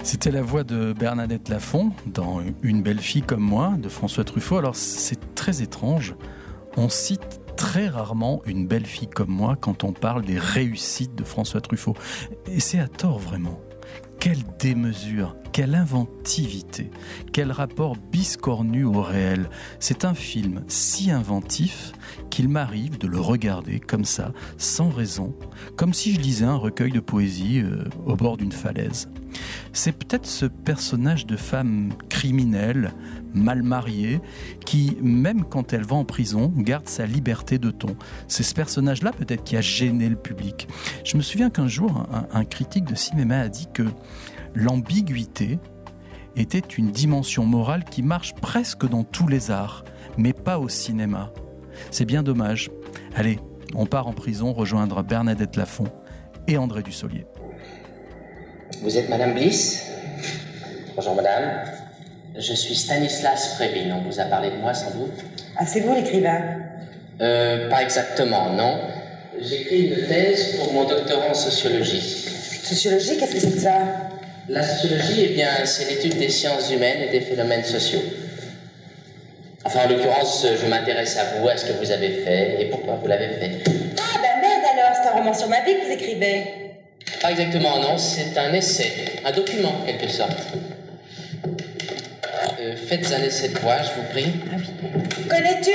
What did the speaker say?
C'était la voix de Bernadette Lafont dans Une belle fille comme moi de François Truffaut. Alors c'est très étrange, on cite très rarement Une belle fille comme moi quand on parle des réussites de François Truffaut. Et c'est à tort vraiment. Quelle démesure, quelle inventivité, quel rapport biscornu au réel. C'est un film si inventif qu'il m'arrive de le regarder comme ça, sans raison, comme si je lisais un recueil de poésie au bord d'une falaise. C'est peut-être ce personnage de femme criminelle, mal mariée, qui, même quand elle va en prison, garde sa liberté de ton. C'est ce personnage-là peut-être qui a gêné le public. Je me souviens qu'un jour, un critique de cinéma a dit que l'ambiguïté était une dimension morale qui marche presque dans tous les arts, mais pas au cinéma. C'est bien dommage. Allez, on part en prison rejoindre Bernadette Lafont et André Dussolier. Vous êtes Madame Bliss ? Bonjour Madame. Je suis Stanislas Frévin. On vous a parlé de moi sans doute ? Ah, c'est vous l'écrivain ? Pas exactement, non. J'écris une thèse pour mon doctorat en sociologie. Sociologie, qu'est-ce que c'est que ça ? La sociologie, eh bien, c'est l'étude des sciences humaines et des phénomènes sociaux. Enfin, en l'occurrence, je m'intéresse à vous, à ce que vous avez fait et pourquoi vous l'avez fait. Ah, ben merde alors, c'est un roman sur ma vie que vous écrivez. Pas exactement, non, c'est un essai, un document en quelque sorte. Faites un essai de voix, je vous prie. Ah oui. Connais-tu